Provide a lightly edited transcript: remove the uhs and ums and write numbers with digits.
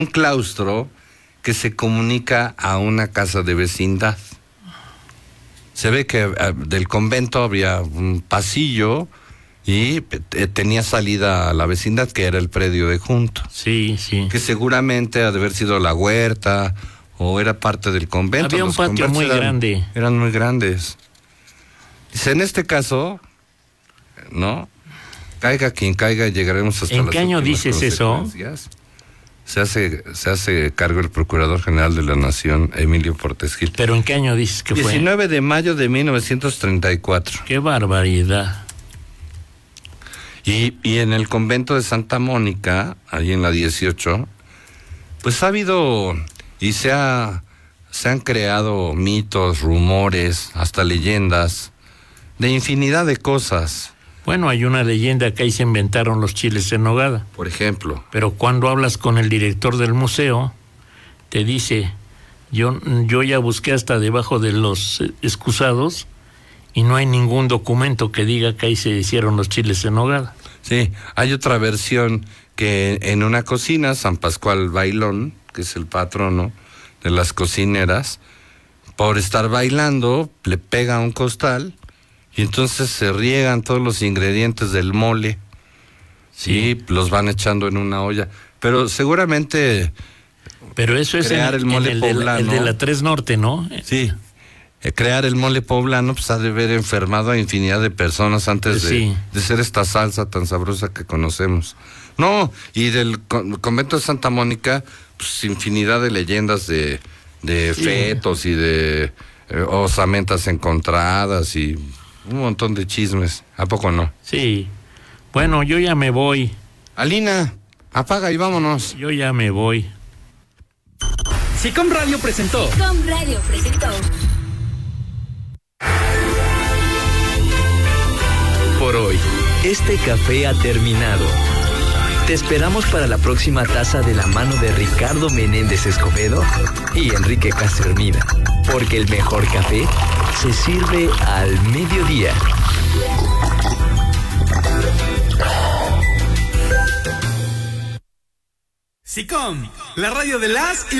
un claustro que se comunica a una casa de vecindad. Se ve que del convento había un pasillo y tenía salida a la vecindad, que era el predio de junto. Sí, sí. Que seguramente ha de haber sido la huerta o era parte del convento. Había un patio muy grande. Eran muy grandes. Dice, en este caso, ¿no? Caiga quien caiga, llegaremos hasta ¿En qué año dices eso? Se hace cargo el Procurador General de la Nación, Emilio Portes Gil. ¿Pero en qué año dices que fue? 19 de mayo de 1934. ¡Qué barbaridad! Y en el convento de Santa Mónica, ahí en la 18, pues ha habido y se han creado mitos, rumores, hasta leyendas, de infinidad de cosas. Bueno, hay una leyenda que ahí se inventaron los chiles en nogada. Por ejemplo. Pero cuando hablas con el director del museo, te dice, yo ya busqué hasta debajo de los excusados y no hay ningún documento que diga que ahí se hicieron los chiles en nogada. Sí, hay otra versión que en una cocina, San Pascual Bailón, que es el patrono de las cocineras, por estar bailando, le pega un costal y entonces se riegan todos los ingredientes del mole. Sí, los van echando en una olla. Pero seguramente... Pero eso es crear el mole poblano, el de la 3 Norte, ¿no? Sí. Crear el mole poblano, pues ha de haber enfermado a infinidad de personas antes de ser esta salsa tan sabrosa que conocemos. No, y del convento de Santa Mónica, pues infinidad de leyendas de fetos y de osamentas encontradas y un montón de chismes. ¿A poco no? Sí. Bueno, yo ya me voy. Alina, apaga y vámonos. Yo ya me voy. SICOM Radio presentó. SICOM Radio presentó. Por hoy, este café ha terminado. Te esperamos para la próxima taza de la mano de Ricardo Menéndez Escobedo y Enrique Castro Hermida, porque el mejor café se sirve al mediodía. SICOM, la radio de las y